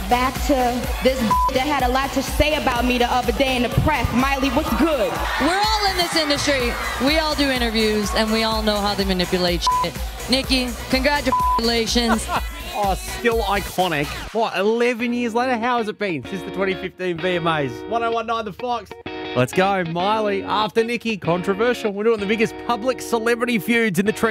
back to this that had a lot to say about me the other day in the press. Miley, what's good? We're all in this industry. We all do interviews, and we all know how they manipulate shit. Nikki, congratulations. Oh, still iconic. What, 11 years later? How has it been since the 2015 VMAs? 1019 The Fox. Let's go. Miley after Nikki. Controversial. We're doing the biggest public celebrity feuds in the